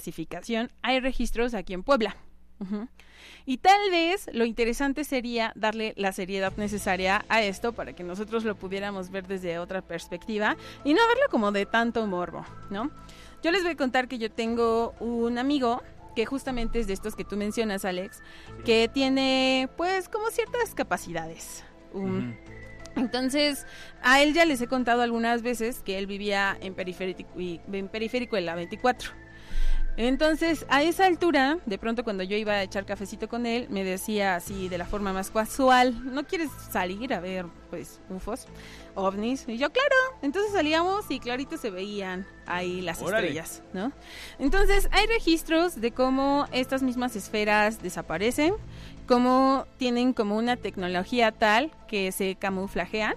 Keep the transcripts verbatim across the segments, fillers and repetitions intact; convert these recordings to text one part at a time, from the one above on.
clasificación hay registros aquí en Puebla. Uh-huh. Y tal vez lo interesante sería darle la seriedad necesaria a esto para que nosotros lo pudiéramos ver desde otra perspectiva y no verlo como de tanto morbo, ¿no? Yo les voy a contar que yo tengo un amigo que justamente es de estos que tú mencionas, Alex, que tiene pues como ciertas capacidades. Um, uh-huh. Entonces, a él ya les he contado algunas veces que él vivía en periférico, en periférico de la veinticuatro. Entonces, a esa altura, de pronto cuando yo iba a echar cafecito con él, me decía así de la forma más casual, ¿no quieres salir a ver, pues, U F Os, ovnis? Y yo, claro. Entonces salíamos y clarito se veían ahí las Órale. estrellas, ¿no? Entonces, hay registros de cómo estas mismas esferas desaparecen, cómo tienen como una tecnología tal que se camuflajean.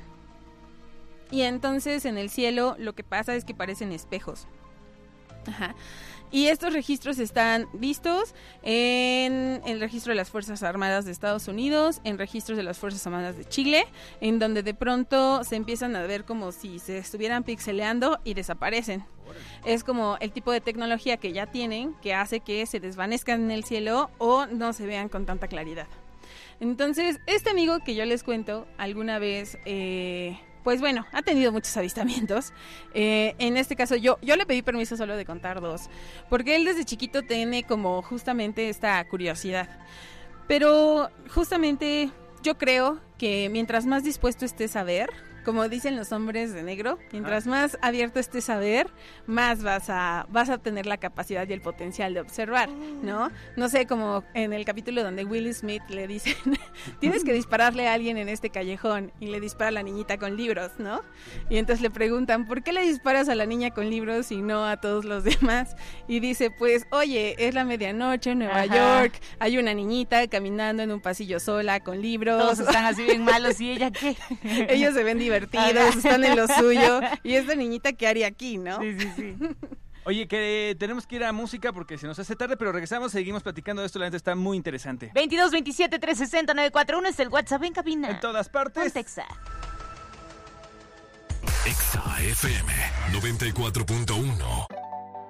Y entonces en el cielo lo que pasa es que parecen espejos. Ajá. Y estos registros están vistos en el registro de las Fuerzas Armadas de Estados Unidos, en registros de las Fuerzas Armadas de Chile, en donde de pronto se empiezan a ver como si se estuvieran pixeleando y desaparecen. Es como el tipo de tecnología que ya tienen, que hace que se desvanezcan en el cielo o no se vean con tanta claridad. Entonces, este amigo que yo les cuento, alguna vez... Eh, Pues bueno, ha tenido muchos avistamientos. Eh, en este caso yo, yo le pedí permiso solo de contar dos, porque él desde chiquito tiene como justamente esta curiosidad. Pero justamente yo creo que mientras más dispuesto estés a ver, como dicen los hombres de negro, mientras ah. más abierto estés a ver, más vas a vas a tener la capacidad y el potencial de observar, ¿no? No sé, como en el capítulo donde Will Smith le dicen, tienes que dispararle a alguien en este callejón, y le dispara a la niñita con libros, ¿no? Y entonces le preguntan, ¿por qué le disparas a la niña con libros y no a todos los demás? Y dice, pues, oye, es la medianoche en Nueva Ajá. York, hay una niñita caminando en un pasillo sola con libros. Todos están así bien malos, ¿y ella qué? Ellos se ven divertidos. divertidos, están en lo suyo, y esta niñita, ¿qué haría aquí, no? Sí, sí, sí. Oye, que tenemos que ir a música porque se nos hace tarde, pero regresamos, seguimos platicando de esto, la neta está muy interesante. veintidós veintisiete trescientos sesenta nueve cuatro uno es el WhatsApp en cabina. En todas partes. Exa. Exa F M noventa y cuatro punto uno.